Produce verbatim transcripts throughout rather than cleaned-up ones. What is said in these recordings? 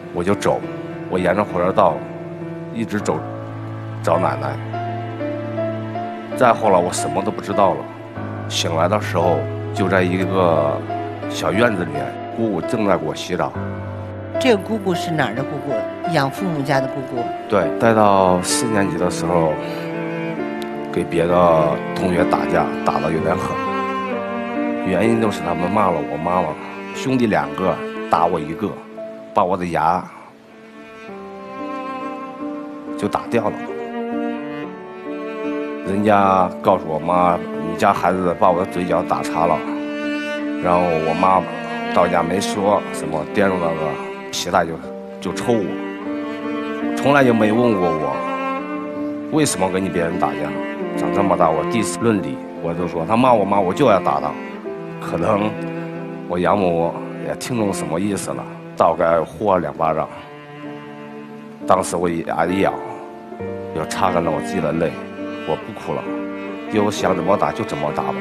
我就走，我沿着火车道一直走，找奶奶。再后来我什么都不知道了，醒来的时候就在一个小院子里面，姑姑正在给我洗澡。 这个姑姑是哪儿的姑姑？养父母家的姑姑。 对，待到四年级的时候，给别的同学打架，打得有点狠。原因就是他们骂了我妈妈，兄弟两个打我一个，把我的牙就打掉了。人家告诉我妈，你家孩子把我的嘴角打擦了。然后我妈到家没说什么，掂着那个皮带就就抽我，从来就没问过我为什么跟你别人打架。长这么大，我第一次论理，我就说他骂我妈，我就要打他。可能我养母也听懂什么意思了，大概呼我两巴掌。当时我牙一咬，又擦干了我自己的泪，我不哭了，就想怎么打就怎么打吧。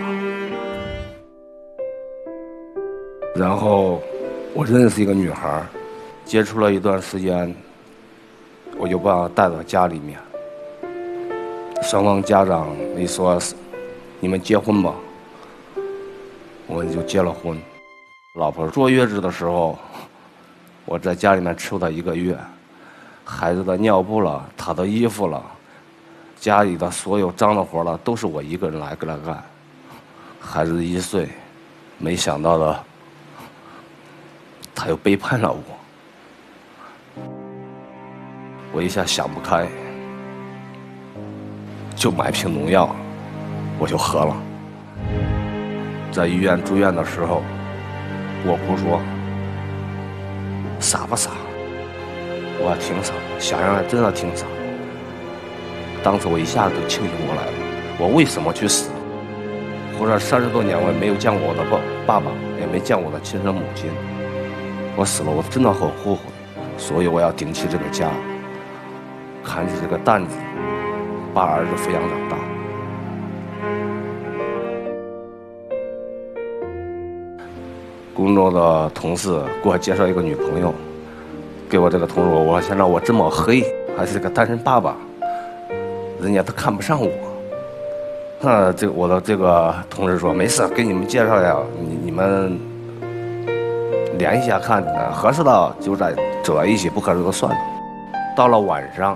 然后我认识一个女孩，接触了一段时间，我就把她带到家里面。双方家长一说，你们结婚吧。我们就结了婚。老婆坐月子的时候，我在家里面伺候她一个月，孩子的尿布了，她的衣服了，家里的所有脏的活了，都是我一个人来给她干。孩子一岁，没想到的，他又背叛了我。我一下想不开，就买瓶农药，我就喝了。在医院住院的时候，我姑说：“傻不傻？”我挺傻，想想还真的挺傻。当时我一下子就清醒过来了，我为什么去死？活了三十多年，我也没有见过我的爸爸爸，也没见过我的亲生母亲。我死了，我真的很后悔，所以我要顶起这个家，扛起这个担子，把儿子抚养长大。工作的同事给我介绍一个女朋友，给我这个同事，我现在我这么黑，还是个单身爸爸，人家都看不上我。那这我的这个同事说没事，给你们介绍呀，你你们联系一下看，合适的就在走在一起，不合适就算了。到了晚上，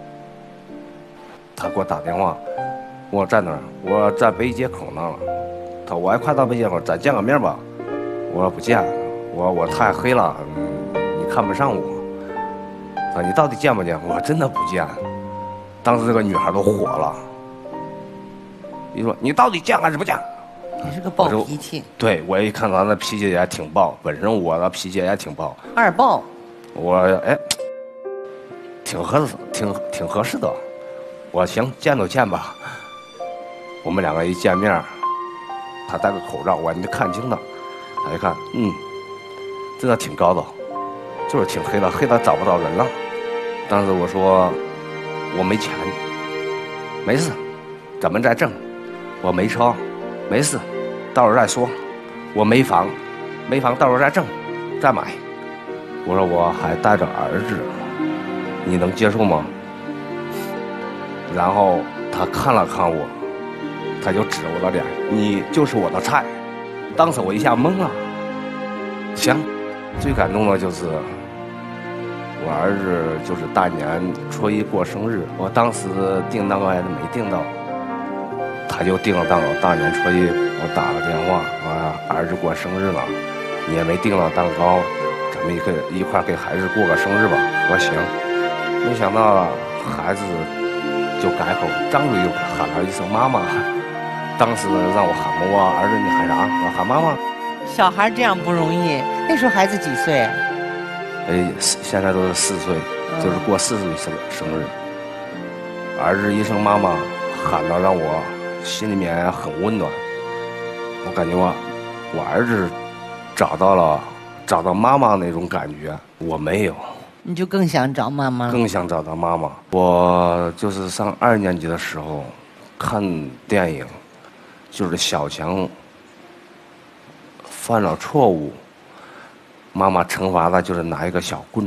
他给我打电话，我在哪儿？我在北街口那了。他说我还快到北街口，咱见个面吧。我说不见，我我太黑了，你看不上我。他说你到底见不见？我真的不见。当时这个女孩都火了，你说你到底见还是不见？ 你是个暴脾气。 对，我一看他那脾气也挺暴，本身我的脾气也挺暴。 二暴。 我哎，挺合适，挺挺合适的。我行，见都见吧。我们两个一见面，他戴个口罩，我还没看清他。他一看，嗯，真的挺高的，就是挺黑的，黑的找不着人了。当时我说我没钱，没事，咱们再挣。我没车，没事，到时候再说。我没房，没房到时候再挣，再买。我说我还带着儿子，你能接受吗？然后他看了看我，他就指我的脸，你就是我的菜。当时我一下懵了。行，最感动的就是我儿子就是大年初一过生日，我当时订蛋糕还是没订到，他就订了蛋糕。大年初一我打个电话，我儿子过生日了，你也没订到蛋糕，咱们一个一块给孩子过个生日吧。我说行。没想到孩子就改口，张嘴就喊了一声妈妈。当时让我喊我儿子，你喊啥？我喊妈妈。 小孩这样不容易。那时候孩子几岁啊？ 哎，现在都是四岁，嗯、就是过四岁生生日。儿子一声妈妈，喊了让我心里面很温暖。我感觉我我儿子找到了找到妈妈那种感觉，我没有。 你就更想找妈妈了？ 更想找到妈妈。我就是上二年级的时候看电影，就是小强犯了错误，妈妈惩罚他就是拿一个小棍